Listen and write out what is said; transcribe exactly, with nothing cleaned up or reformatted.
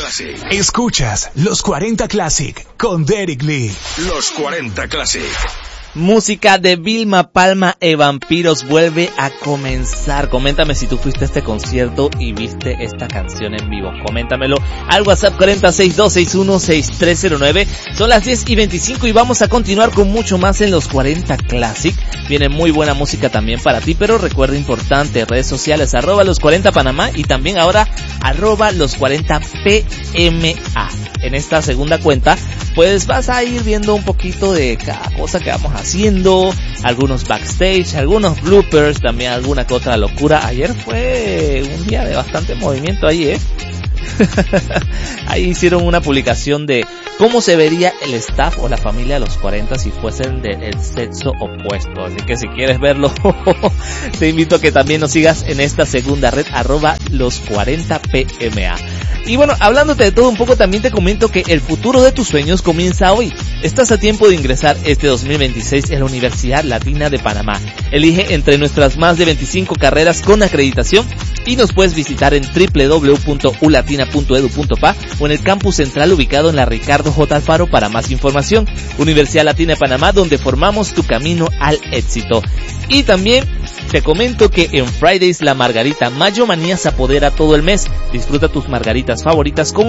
Classic. Escuchas Los cuarenta Classic con Derek Lee. Los cuarenta Classic. Música de Vilma Palma e Vampiros vuelve a comenzar. Coméntame si tú fuiste a este concierto y viste esta canción en vivo. Coméntamelo al WhatsApp cuarenta, sesenta y dos sesenta y uno, sesenta y tres cero nueve. Son las diez y veinticinco y vamos a continuar con mucho más en Los cuarenta Classic. Viene muy buena música también para ti, pero recuerda importante, redes sociales, arroba los cuarenta Panamá y también ahora arroba los cuarenta P M A. En esta segunda cuenta, pues vas a ir viendo un poquito de cada cosa que vamos haciendo, algunos backstage, algunos bloopers, también alguna que otra locura. Ayer fue un día de bastante movimiento ahí, ¿eh? Ahí hicieron una publicación de cómo se vería el staff o la familia de los cuarenta si fuesen del sexo opuesto. Así que si quieres verlo, te invito a que también nos sigas en esta segunda red, arroba los cuarenta P M A. Y bueno, hablándote de todo un poco, también te comento que el futuro de tus sueños comienza hoy. Estás a tiempo de ingresar este dos mil veintiséis en la Universidad Latina de Panamá. Elige entre nuestras más de veinticinco carreras con acreditación y nos puedes visitar en doble u doble u doble u punto u latina punto edu punto pa o en el campus central ubicado en la Ricardo J. Alfaro para más información. Universidad Latina de Panamá, donde formamos tu camino al éxito. Y también te comento que en Fridays la Margarita Mayo Manía se apodera todo el mes. Disfruta tus margaritas favoritas con